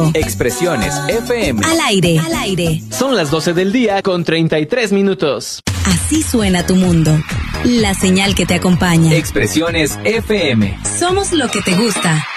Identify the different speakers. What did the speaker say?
Speaker 1: Expresiones FM.
Speaker 2: Al aire.
Speaker 3: Son las 12 del día con 33 minutos.
Speaker 2: Así suena tu mundo. La señal que te acompaña.
Speaker 1: Expresiones FM.
Speaker 2: Somos lo que te gusta.